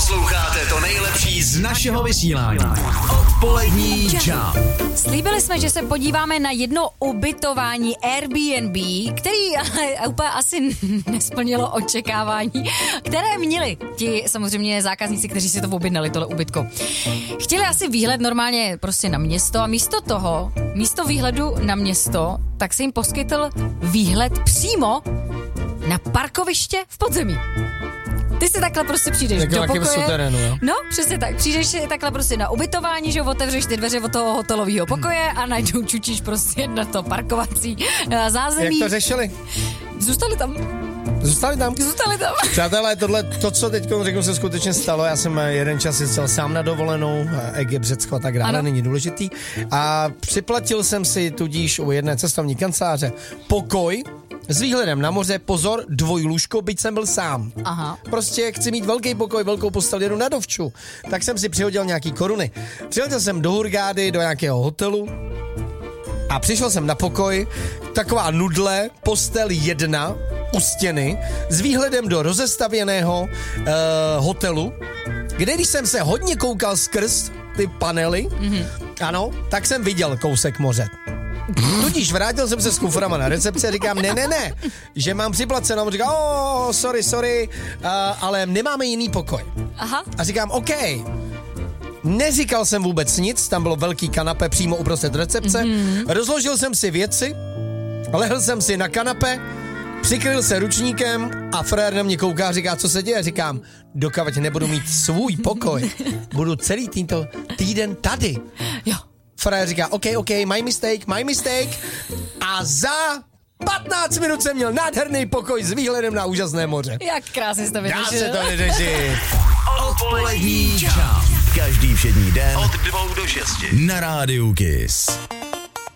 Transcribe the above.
Posloucháte to nejlepší z našeho vysílání. Odpolední Jump. Slíbili jsme, že se podíváme na jedno ubytování Airbnb, který ale úplně asi nesplnilo očekávání, které měli ti samozřejmě zákazníci, kteří si to objednali, tohle ubytko. Chtěli asi výhled normálně prostě na město a místo výhledu na město, tak se jim poskytl výhled přímo na parkoviště v podzemí. Ty si takhle prostě přijdeš tak do pokoje. Suterénu, jo? No, přesně tak. Přijdeš takhle prostě na ubytování, že otevřeš ty dveře od toho hotelového pokoje a najednou čučíš prostě na to parkovací zázemí. Jak to řešili? Zůstali tam. Zůstali tam? Zůstali tam. Přátelé, to, co teď řeknu, se skutečně stalo. Já jsem jeden čas jezdil sám na dovolenou, Egypt, Řecko a tak dále, není důležitý. A připlatil jsem si tudíž u jedné cestovní kanceláře pokoj s výhledem na moře, pozor, dvojlůžko, byť jsem byl sám. Aha. Prostě chci mít velký pokoj, velkou postel, jedu na dovču. Tak jsem si přihodil nějaký koruny. Přihodil jsem do Hurgády, do nějakého hotelu a přišel jsem na pokoj, taková nudle, postel 1 u stěny s výhledem do rozestavěného hotelu, kde když jsem se hodně koukal skrz ty panely, ano, tak jsem viděl kousek moře. Tudíž vrátil jsem se s kuframa na recepci a říkám, ne, že mám připlaceno. On říká, sorry, ale nemáme jiný pokoj. Aha. A říkám, OK. Neříkal jsem vůbec nic, tam bylo velký kanapé přímo uprostřed recepce. Rozložil jsem si věci, lehl jsem si na kanapé, přikryl se ručníkem a frér na mě kouká a říká, co se děje? Říkám, dokud nebudu mít svůj pokoj, budu celý tento týden tady. Jo. Frér říká, OK, my mistake. A za 15 minut jsem měl nádherný pokoj s výhledem na úžasné moře. Jak krásně jste vyřešil. Dá se to vyřešit. Odpolední Jump. Každý všední den od 2 do 6 na Rádiu Kiss.